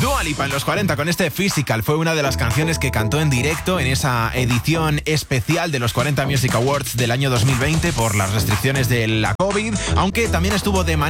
Dua Lipa en los 40 con este Physical. Fue una de las canciones que cantó en directo en esa edición especial de los 40 Music Awards del año 2020 por las restricciones de la COVID, aunque también estuvo de manera